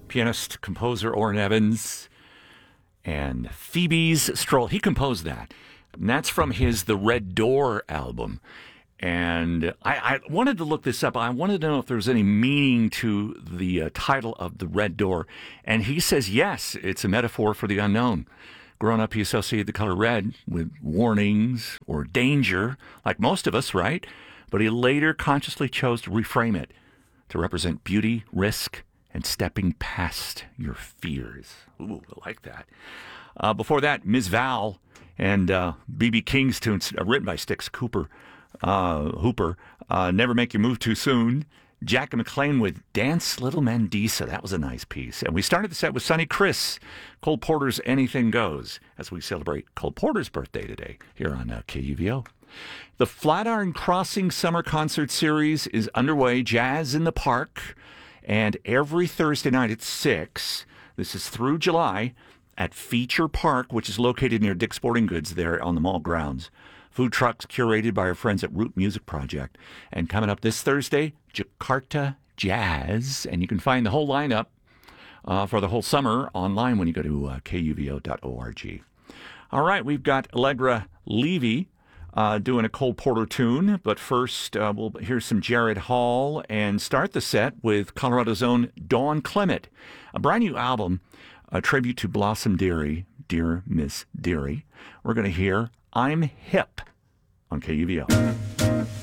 pianist, composer Orrin Evans, and Phoebe's Stroll. He composed that. And that's from his The Red Door album. And I wanted to look this up. I wanted to know if there was any meaning to the title of The Red Door. And he says, yes, it's a metaphor for the unknown. Growing up, he associated the color red with warnings or danger, like most of us, right? But he later consciously chose to reframe it to represent beauty, risk, and stepping past your fears. Ooh, I like that. Before that, Ms. Val and B.B. King's tunes, written by Styx Hooper. Never Make You Move Too Soon. Jack McLean with Dance Little Mandisa. That was a nice piece. And we started the set with Sonny Chris, Cole Porter's Anything Goes, as we celebrate Cole Porter's birthday today here on KUVO. The Flatiron Crossing Summer Concert Series is underway, Jazz in the Park, and every Thursday night at 6, this is through July, at Feature Park, which is located near Dick's Sporting Goods there on the mall grounds. Food trucks curated by our friends at Root Music Project. And coming up this Thursday, Jakarta Jazz. And you can find the whole lineup for the whole summer online when you go to kuvo.org. All right, we've got Allegra Levy doing a Cole Porter tune. But first, we'll hear some Jared Hall and start the set with Colorado's own Dawn Clement. A brand new album, a tribute to Blossom Dearie, Dear Miss Dearie. We're going to hear I'm Hip on KUVO.